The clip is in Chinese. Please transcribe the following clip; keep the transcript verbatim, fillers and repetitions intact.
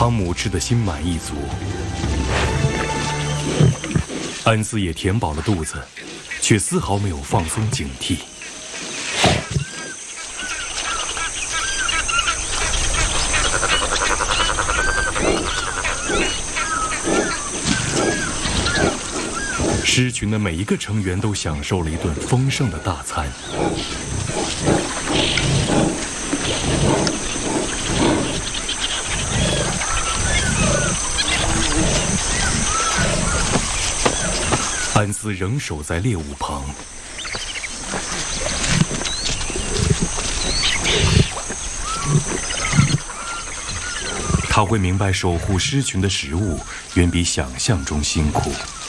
汤姆吃得心满意足，安斯也填饱了肚子，却丝毫没有放松警惕。狮群的每一个成员都享受了一顿丰盛的大餐。安斯仍守在猎物旁，他会明白守护狮群的食物远比想象中辛苦。